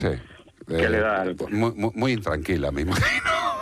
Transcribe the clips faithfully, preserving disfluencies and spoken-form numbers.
Sí. Que eh, le da algo. Muy, muy, muy intranquila, me imagino.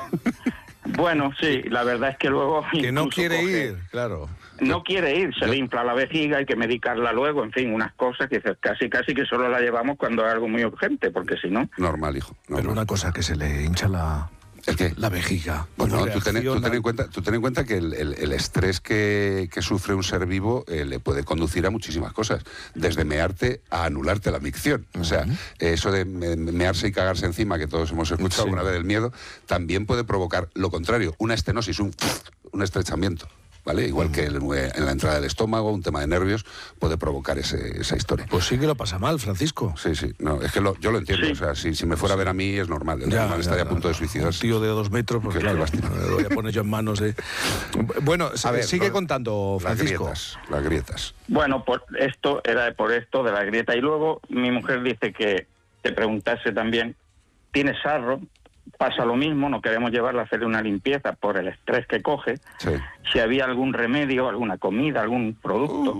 Bueno, sí, la verdad es que luego... Que no incluso quiere coge- ir, claro. No quiere ir, se Yo- le infla la vejiga, hay que medicarla luego, en fin, unas cosas que casi casi que solo la llevamos cuando es algo muy urgente, porque si no... Normal, hijo. Normal. Pero una cosa, que se le hincha la, ¿El qué? la vejiga. Bueno, Pues tú ten, tú reacciona. ten en cuenta, tú ten en cuenta que el, el- el estrés que, que sufre un ser vivo eh, le puede conducir a muchísimas cosas, desde mearte a anularte la micción. O sea, eso de me- mearse y cagarse encima, que todos hemos escuchado Sí. alguna vez del miedo, también puede provocar lo contrario, una estenosis, un, un estrechamiento. ¿Vale? Igual que el- en la entrada del estómago, un tema de nervios puede provocar ese- esa historia. Pues sí que lo pasa mal, Francisco. Sí, sí, no, es que lo- yo lo entiendo, Sí. o sea, si, si me fuera a ver a mí es normal, el Ya, animal ya, estaría a ya, punto de ya. suicidarse. Un tío de dos metros, pues Qué- qué claro, lástima. me voy a poner yo en manos de... Bueno, A ver, sigue lo- contando, Las Francisco. grietas, las grietas. Bueno, por esto era por esto de la grieta. Y luego mi mujer dice que te preguntase también, ¿tiene sarro? Pasa lo mismo, no queremos llevarla a hacerle una limpieza por el estrés que coge. Sí. Si había algún remedio, alguna comida, algún producto,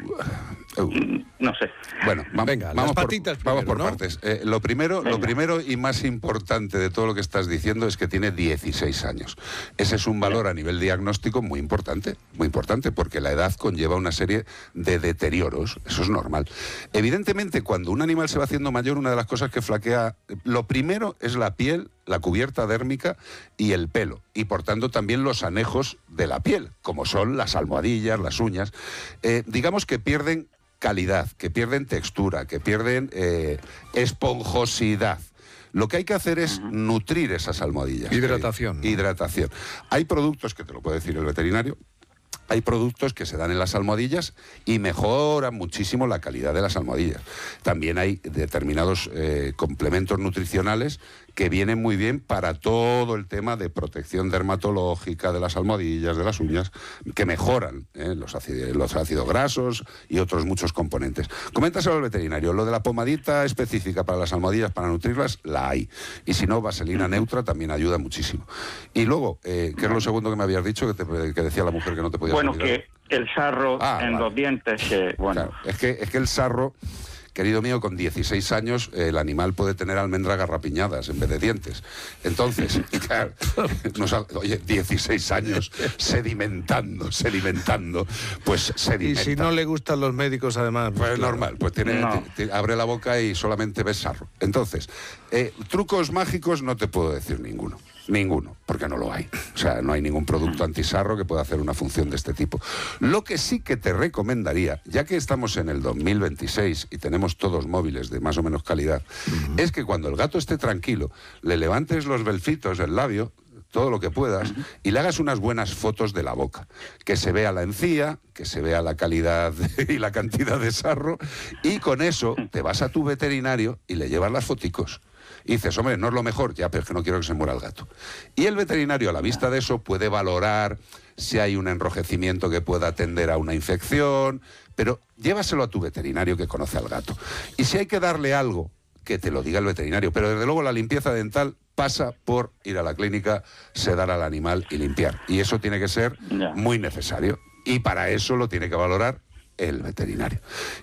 Uh, mm, no sé. Bueno, va- Venga, las vamos, patitas por, vamos primero, por ¿no? partes. Eh, lo, primero, lo Venga. primero y más importante de todo lo que estás diciendo es que tiene dieciséis años. Ese es un valor a nivel diagnóstico muy importante, muy importante, porque la edad conlleva una serie de deterioros, eso es normal. Evidentemente, cuando un animal se va haciendo mayor, una de las cosas que flaquea, lo primero es la piel, la cubierta dérmica y el pelo, y por tanto también los anejos de la piel, como son las almohadillas, las uñas. Eh, digamos que pierden calidad, que pierden textura, que pierden eh, esponjosidad. Lo que hay que hacer es nutrir esas almohadillas. Hidratación, ¿no? Hidratación. Hay productos, que te lo puede decir el veterinario, hay productos que se dan en las almohadillas y mejoran muchísimo la calidad de las almohadillas. También hay determinados eh, complementos nutricionales que vienen muy bien para todo el tema de protección dermatológica de las almohadillas, de las uñas, que mejoran eh, los, ácidos, los ácidos grasos y otros muchos componentes. Coméntaselo al veterinario. Lo de la pomadita específica para las almohadillas, para nutrirlas, la hay. Y si no, vaselina neutra también ayuda muchísimo. Y luego, eh, ¿qué es lo segundo que me habías dicho? Que, te, que decía la mujer que no te podías Bueno, olvidar. que el sarro Ah, en vale. los dientes, que bueno... Claro, es que, es que el sarro, querido mío, con dieciséis años, eh, el animal puede tener almendras garrapiñadas en vez de dientes. Entonces, claro, no sal- oye, dieciséis años sedimentando, sedimentando, pues Y sedimenta. si no le gustan los médicos, además... Pues claro. normal, pues tiene, No. ti- ti- abre la boca y solamente ves sarro. Entonces, eh, trucos mágicos no te puedo decir ninguno. Ninguno, porque no lo hay. O sea, no hay ningún producto antisarro que pueda hacer una función de este tipo. Lo que sí que te recomendaría, ya que estamos en el dos mil veintiséis y tenemos todos móviles de más o menos calidad, uh-huh. es que cuando el gato esté tranquilo, le levantes los belfitos, el labio, todo lo que puedas, y le hagas unas buenas fotos de la boca. Que se vea la encía, que se vea la calidad y la cantidad de sarro, y con eso te vas a tu veterinario y le llevas las foticos. Y dices, hombre, no es lo mejor, ya, pero es que no quiero que se muera el gato. Y el veterinario, a la vista de eso, puede valorar si hay un enrojecimiento que pueda tender a una infección, pero llévaselo a tu veterinario que conoce al gato. Y si hay que darle algo, que te lo diga el veterinario, pero desde luego la limpieza dental pasa por ir a la clínica, sedar al animal y limpiar. Y eso tiene que ser Ya. muy necesario. Y para eso lo tiene que valorar el veterinario.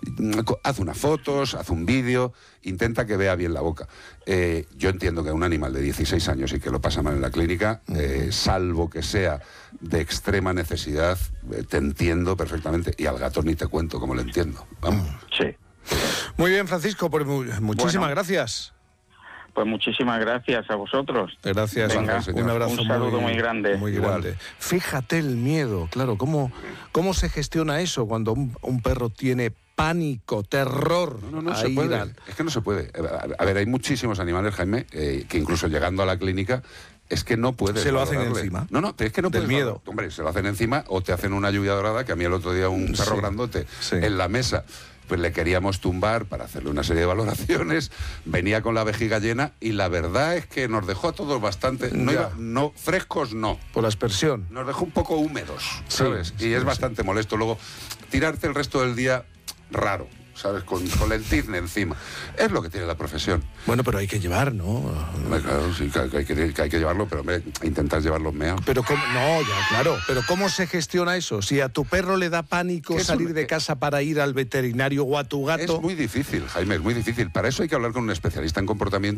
Haz unas fotos, haz un vídeo, intenta que vea bien la boca. Eh, yo entiendo que un animal de dieciséis años y que lo pasa mal en la clínica, eh, salvo que sea de extrema necesidad, eh, te entiendo perfectamente. Y al gato ni te cuento cómo lo entiendo. Vamos. Sí. Muy bien, Francisco, pues mu- muchísimas Bueno. gracias. Pues muchísimas gracias a vosotros. Gracias, Venga, un, un abrazo un saludo muy grande. Muy Igual. grande. Fíjate el miedo, claro, ¿cómo, cómo se gestiona eso cuando un, un perro tiene pánico, terror? No, no, no a se ir puede. al- Es que no se puede. A ver, hay muchísimos animales, Jaime, eh, que incluso llegando a la clínica es que no puedes Se lo hacen valorarle. encima. No, no, es que no Del puedes miedo. valorar. Hombre, se lo hacen encima o te hacen una lluvia dorada, que a mí el otro día un perro Sí, grandote sí. en la mesa, pues le queríamos tumbar para hacerle una serie de valoraciones, venía con la vejiga llena y la verdad es que nos dejó a todos bastante, no, Ya. iba- no frescos no, Por la aspersión. nos dejó un poco húmedos, Sí, ¿sabes? sí, y es sí. bastante molesto luego tirarte el resto del día raro. ¿sabes? Con, con el tizne encima. Es lo que tiene la profesión. Bueno, pero hay que llevar, ¿no? Hombre, claro, sí, que hay que, que hay que llevarlo, pero hombre, intentas llevarlo meados. Pero cómo, no, ya, claro. Pero ¿cómo se gestiona eso? Si a tu perro le da pánico salir un, de casa para ir al veterinario o a tu gato... Es muy difícil, Jaime, es muy difícil. Para eso hay que hablar con un especialista en comportamiento